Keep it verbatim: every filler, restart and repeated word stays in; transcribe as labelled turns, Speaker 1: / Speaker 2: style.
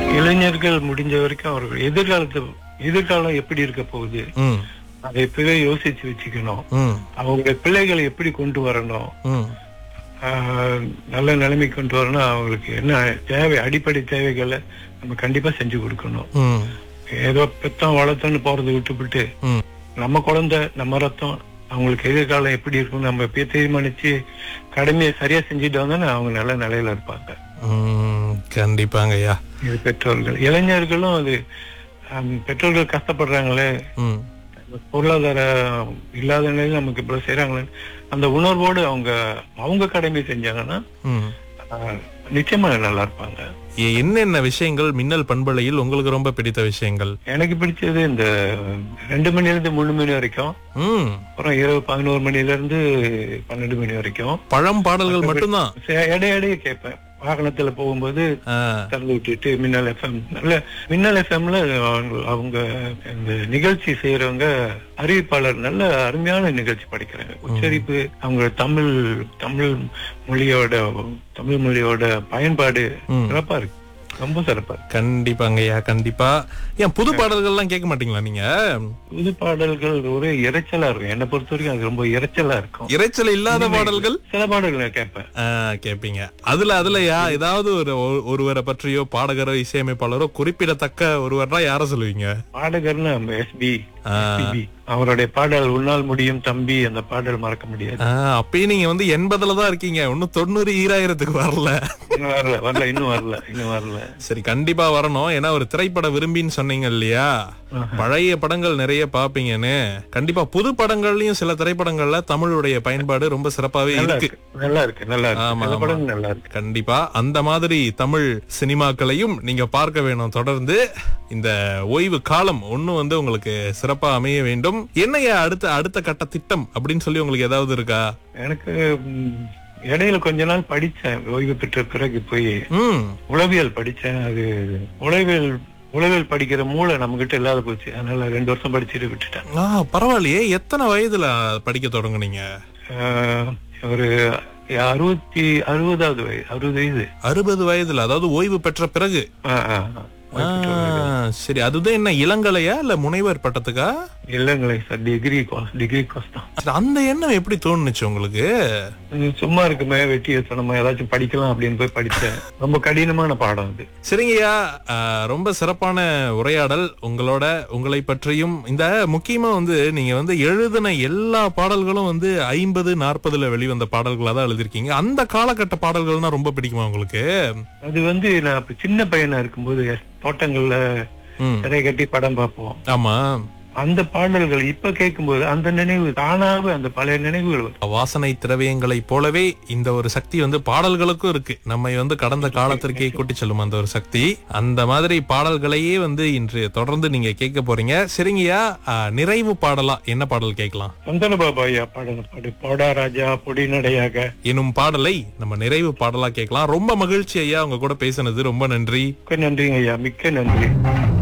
Speaker 1: இளைஞர்கள் முடிஞ்ச வரைக்கும் அவர்கள் எதிர்காலத்து எதிர்காலம் எப்படி இருக்க போகுது
Speaker 2: ம்
Speaker 1: அதை இப்பவே யோசிச்சு வச்சுக்கணும்.
Speaker 2: ம்
Speaker 1: அவங்க பிள்ளைகளை எப்படி கொண்டு வரணும்,
Speaker 2: ம்
Speaker 1: ஆஹ், நல்ல நிலைமை கொண்டு வரணும். அவங்களுக்கு என்ன தேவை, அடிப்படை தேவைகளை நம்ம கண்டிப்பா செஞ்சு கொடுக்கணும்.
Speaker 2: ம்
Speaker 1: ஏதோ பெத்தம் வளர்த்தோன்னு போறதை விட்டுவிட்டு
Speaker 2: ம்
Speaker 1: நம்ம குழந்தை நம்ம ரத்தம் அவங்களுக்கு எதிர்காலம் எப்படி இருக்கும் நம்ம எப்பயே தீர்மானிச்சு கடமையை சரியா செஞ்சுட்டு வந்தோன்னா அவங்க நல்ல நிலையில இருப்பாங்க.
Speaker 2: ம் கண்டிப்பாங்க ஐயா.
Speaker 1: இது பெற்றோர்கள், இளைஞர்களும் அது ஹம், பெற்றோர்கள் கஷ்டப்படுறாங்களே,
Speaker 2: ம்
Speaker 1: பொருளாதார இல்லாத நிலையில நமக்கு இப்ப செய்யறாங்களே, அந்த உணர்வோடு அவங்க அவங்க கடமை செஞ்சாங்கன்னா
Speaker 2: ம்
Speaker 1: ஆஹ், நிச்சயமா நல்லா இருப்பாங்க.
Speaker 2: எ- என்னென்ன விஷயங்கள் மின்னல் பண்பலையில் உங்களுக்கு ரொம்ப பிடித்த விஷயங்கள்?
Speaker 1: எனக்கு பிடிச்சது இந்த ரெண்டு மணில இருந்து மூணு மணி வரைக்கும்,
Speaker 2: ம்
Speaker 1: அப்புறம் இரவு பதினோரு மணில இருந்து பன்னெண்டு மணி வரைக்கும்
Speaker 2: பழம் பாடல்கள் மட்டும்தான்.
Speaker 1: சே- இடையிடையே கேட்பேன். வாகனத்துல போகும்போது
Speaker 2: ஆ,
Speaker 1: திறந்து விட்டுட்டு மின்னல் எஃப்எம் நல்ல மின்னல் எஃப்எம்ல அவங்க இந்த நிகழ்ச்சி செய்யறவங்க அறிவிப்பாளர் நல்ல அருமையான நிகழ்ச்சி படிக்கிறாங்க. உச்சரிப்பு, அவங்க தமிழ் தமிழ் மொழியோட தமிழ் மொழியோட பயன்பாடு
Speaker 2: ம்.
Speaker 1: சிறப்பா இருக்கு, ரொம்ப சிறப்பா இருக்கு.
Speaker 2: கண்டிப்பாங்க ஐயா, கண்டிப்பா. ஏன் புது பாடல்கள் எல்லாம் கேட்க மாட்டீங்களா நீங்க?
Speaker 1: புது பாடல்கள் ஒரே இரைச்சலா இருக்கும். என்னை பொறுத்த வரைக்கும் அது ரொம்ப இரைச்சலா இருக்கும்.
Speaker 2: இரைச்சல் இல்லாத பாடல்கள்
Speaker 1: சில பாடல்கள் நான் கேட்பேன்.
Speaker 2: ஆ, கேப்பீங்க. அதுல அதுலயா ஏதாவது ஒரு ஒரு- ஒருவரை பற்றியோ பாடகரோ இசையமைப்பாளரோ குறிப்பிடத்தக்க ஒருவர்னா யார சொல்லுவீங்க?
Speaker 1: பாடகர்னு நம்ம எஸ்பி
Speaker 2: ஆ,
Speaker 1: அவருடைய பாடல் உன்னால் முடியும் தம்பி, அந்த பாடல் மறக்க முடியாது.
Speaker 2: ஆ, அப்பயும் நீங்க வந்து எண்பதுல தான் இருக்கீங்க, இன்னும் தொண்ணூறு ஈராயிரத்துக்கு வரல.
Speaker 1: இன்னும் வரல வரல இன்னும் வரல இன்னும் வரல.
Speaker 2: சரி, கண்டிப்பா வரணும். ஏன்னா ஒரு திரைப்பட விரும்பின்னு சொன்னீங்க இல்லையா, பழைய படங்கள் நிறைய பாப்பீங்கன்னு. கண்டிப்பா புது படங்கள்லயும் சில திரைப்படங்கள்ல தமிழுடைய பயன்பாடு ரொம்ப சிறப்பாவே
Speaker 1: நல்லா
Speaker 2: இருக்கு.
Speaker 1: இருக்கு நல்லா இருக்கு நல்லா இருக்கு.
Speaker 2: ஆமா,
Speaker 1: சில
Speaker 2: ஆமா.
Speaker 1: படங்கள் நல்லா இருக்கு.
Speaker 2: கண்டிப்பா அந்த மாதிரி தமிழ் சினிமாக்களையும் நீங்க பார்க்க வேணும். தொடர்ந்து இந்த ஓய்வு காலம் ஒண்ணு வந்து உங்களுக்கு சிறப்பா அமைய வேண்டும். என்னையா அடுத்த அடுத்த கட்ட திட்டம் அப்படின்னு சொல்லி உங்களுக்கு ஏதாவது இருக்கா?
Speaker 1: எனக்கு ம், இடையில கொஞ்ச நாள் படிச்சேன். ஓய்வு பெற்ற பிறகு போய்
Speaker 2: ம்
Speaker 1: உளவியல் படிச்சேன். அது உளவியல் உளவியல் படிக்கிற மூளை நம்ம கிட்ட இல்லாத போச்சு. அதனால ரெண்டு வருஷம் படிச்சுட்டு விட்டுட்டேன்.
Speaker 2: ஆ, பரவாயில்லையே. எத்தனை வயதுல படிக்க தொடங்குனீங்க?
Speaker 1: ஆஹ், ஒரு அறுபத்தி அறுபதாவது வயது அறுபது வயது
Speaker 2: அறுபது வயதுல, அதாவது ஓய்வு பெற்ற பிறகு.
Speaker 1: ஆஹ், ஆஹ், ஆஹ்.
Speaker 2: ஆ, சரி. அதுதான் என்ன இளங்கலையா இல்ல முனைவர் பட்டத்துக்கா?
Speaker 1: இல்லங்களே sir, degree course degree course தான்.
Speaker 2: சரி, அந்த எண்ணம் எப்படி தோணுச்சு உங்களுக்கு?
Speaker 1: உம், சும்மா இருக்குமே வெட்டி நம்ம ஏதாச்சும் படிக்கலாம் அப்படின்னு போய் படிச்சேன். ரொம்ப கடினமான பாடம் அது.
Speaker 2: சரிங்கய்யா, ஆ, ரொம்ப சிறப்பான உரையாடல் உங்களோட. உங்களை பற்றியும் இந்த முக்கியமா வந்து நீங்க வந்து எழுதின எல்லா பாடல்களும் வந்து ஐம்பது நாற்பதுல வெளிவந்த பாடல்களா தான் எழுதிருக்கீங்க. அந்த காலகட்ட பாடல்கள்னா ரொம்ப பிடிக்குமா உங்களுக்கு?
Speaker 1: அது வந்து நான் அப்ப சின்ன பையனா இருக்கும்போது தோட்டங்கள்ல
Speaker 2: ம்
Speaker 1: திரை கட்டி படம் பார்ப்போம்.
Speaker 2: ஆமா.
Speaker 1: அந்த பாடல்கள் இப்ப கேட்கும்போது அந்த நினைவு தானாக அந்த பழைய நினைவுகள் வரும்.
Speaker 2: வாசனை திரவியங்களை போலவே இந்த ஒரு சக்தி வந்து பாடல்களுக்கும் இருக்கு. நம்மை வந்து கடந்த காலத்திற்கே கூட்டி செல்லும் அந்த ஒரு சக்தி. அந்த மாதிரி பாடல்களையே வந்து இன்று தொடர்ந்து நீங்க கேட்க போறீங்க. சரிங்கய்யா, ஆ, நிறைவு பாடலா என்ன பாடல் கேட்கலாம்?
Speaker 1: சந்தன பாபா ஐயா பாடல் பாடு போடா ராஜா பொடி நடையாக
Speaker 2: எனும் பாடலை நம்ம நிறைவு பாடலா கேட்கலாம். ரொம்ப மகிழ்ச்சி ஐயா, உங்க கூட பேசினது ரொம்ப நன்றி.
Speaker 1: மிக்க நன்றிங்க ஐயா, மிக்க நன்றி.